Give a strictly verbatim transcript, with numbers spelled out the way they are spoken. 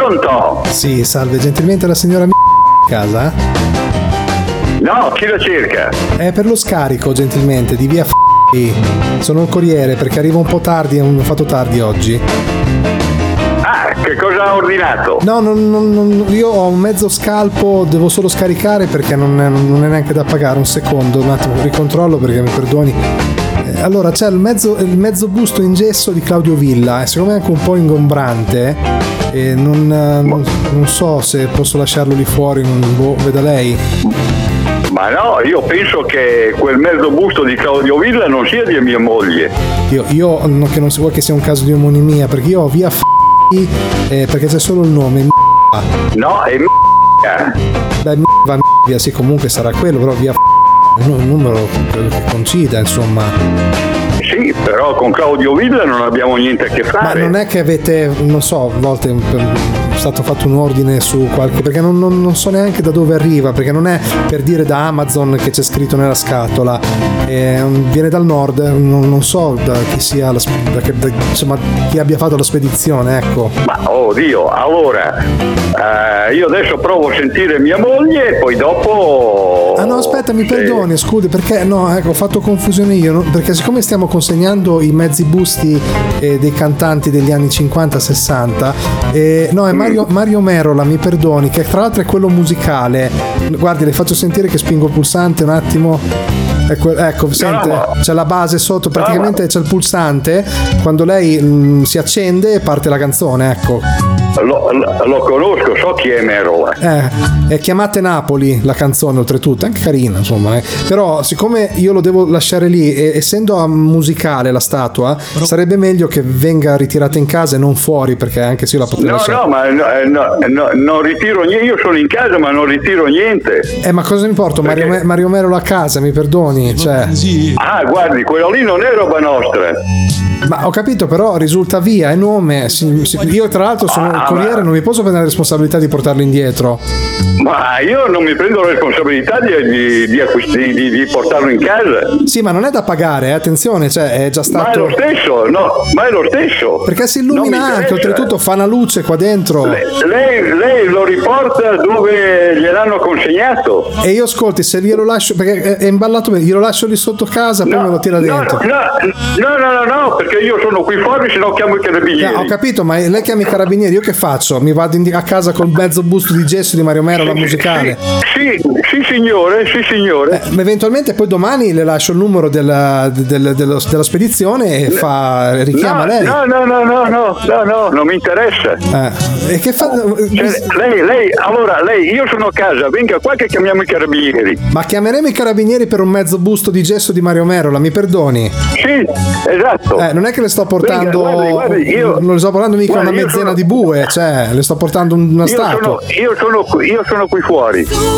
Pronto? Sì, salve, gentilmente la signora M- casa? No, chi la cerca? È per lo scarico, gentilmente, di via F***. Sono il corriere perché arrivo un po' tardi, ho fatto tardi oggi. Ah, che cosa ha ordinato? No, non, non, non, io ho un mezzo scalpo, devo solo scaricare perché non è, non è neanche da pagare. Un secondo, un attimo, ricontrollo perché mi perdoni. Eh, allora, c'è il mezzo, il mezzo busto in gesso di Claudio Villa, e secondo me anche un po' ingombrante. E non, non, non so se posso lasciarlo lì fuori, non, boh, veda lei. Ma no, io penso che quel mezzo busto di Claudio Villa non sia di mia moglie. Io, io no, che non si vuole che sia un caso di omonimia, perché io ho via F***, eh, perché c'è solo il nome. No, è m***a. Beh, va via, sì, comunque sarà quello, però via F***, un numero che coincida, insomma. Sì, però con Claudio Villa non abbiamo niente a che fare. Ma non è che avete, non so, a volte è stato fatto un ordine su qualche, perché non, non, non so neanche da dove arriva, perché non è per dire da Amazon che c'è scritto nella scatola, eh, viene dal nord, non, non so da chi sia la, da che, da, insomma, chi abbia fatto la spedizione, ecco. Ma oddio, allora eh, io adesso provo a sentire mia moglie e poi dopo. Ah no, aspetta, mi se... perdoni, scusi, perché no, ecco, ho fatto confusione io, no? Perché siccome stiamo consegnando i mezzi busti eh, dei cantanti degli anni cinquanta sessanta, eh, no, è Mario, Mario Merola, mi perdoni, che tra l'altro è quello musicale. Guardi, le faccio sentire che spingo il pulsante un attimo. Ecco, ecco, sente, c'è la base sotto, praticamente c'è il pulsante, quando lei mh, si accende e parte la canzone, ecco. Lo, lo, lo conosco, so chi è Merola. Eh, è Chiamate Napoli la canzone, oltretutto, anche carina, insomma. Eh. Però, siccome io lo devo lasciare lì, e, essendo musicale la statua, sarebbe meglio che venga ritirata in casa e non fuori, perché anche se io la potrei No, lasciare. no, ma no, no, no, non ritiro niente, io sono in casa ma non ritiro niente. Eh, ma cosa mi importa? Perché... Mario, Mario Merola a casa, mi perdoni? Cioè... Ah, guardi, quello lì non è roba nostra. Ma ho capito, però risulta via, è nome. Io tra l'altro sono il ah, corriere, ma... non mi posso prendere la responsabilità di portarlo indietro. Ma io non mi prendo la responsabilità di, di, di, acquisti, di, di portarlo in casa. Sì, ma non è da pagare, eh, attenzione, cioè è già stato. Ma è lo stesso, no, ma è lo stesso. Perché si illumina anche, oltretutto fa una luce qua dentro. Lei, lei, lei lo riporta dove gliel'hanno consegnato. E io ascolti, se glielo lascio, perché è imballato bene, glielo lascio lì sotto casa, poi no, me lo tira dentro. No, no, no, no, no, perché io sono qui fuori, se no chiamo i carabinieri. No, ho capito, ma lei chiama i carabinieri, io che faccio? Mi vado in, a casa col mezzo busto di gesso di Mario Merola musicale? Sì, sì, sì signore, sì signore. Eh, eventualmente poi domani le lascio il numero della, del, dello, della spedizione e fa richiama no, lei. No, no, no, no, no, no, no, non mi interessa. Eh, e che fa? Cioè, lei, lei, allora, lei, io sono a casa, venga qua che chiamiamo i carabinieri. Ma chiameremo i carabinieri per un mezzo busto di gesso di Mario Merola, mi perdoni? Sì, esatto. Eh, non è che le sto portando, venga, guardi, guardi, io, non le sto portando mica guardi, una mezzena sono, di bue, cioè le sto portando una io statua. Sono, io, sono, io sono qui fuori.